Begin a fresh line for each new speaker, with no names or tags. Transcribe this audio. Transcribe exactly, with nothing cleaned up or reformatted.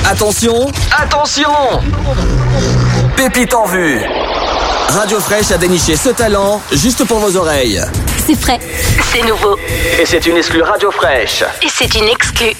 Attention, attention! Pépite en vue. Radio Fraîche a déniché ce talent juste pour vos oreilles.
C'est frais, c'est nouveau.
Et c'est une exclue Radio Fraîche.
Et c'est une exclue